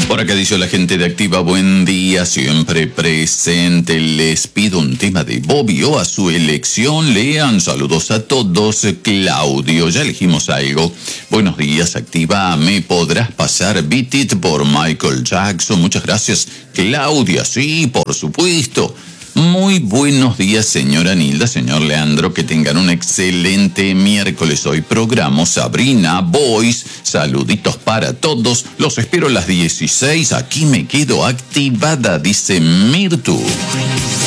Por acá dice la gente de Activa, buen día, siempre presente. Les pido un tema de Bobby O a su elección. Lean, saludos a todos. Claudio, ya elegimos algo. Buenos días, Activa. ¿Me podrás pasar Beat It por Michael Jackson? Muchas gracias, Claudia. Sí, por supuesto. Muy buenos días, señora Nilda, señor Leandro, que tengan un excelente miércoles. Hoy programa Sabrina Boys. Saluditos para todos. Los espero a las 16. Aquí me quedo activada, dice Mirtu.